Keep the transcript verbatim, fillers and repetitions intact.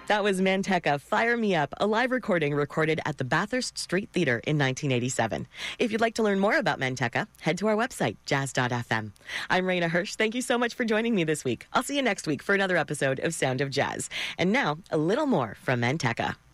That was Manteca, Fire Me Up, a live recording recorded at the Bathurst Street Theatre in nineteen eighty-seven. If you'd like to learn more about Manteca, head to our website, jazz dot f m. I'm Raina Hirsch. Thank you so much for joining me this week. I'll see you next week for another episode of Sound of Jazz. And now, a little more from Manteca.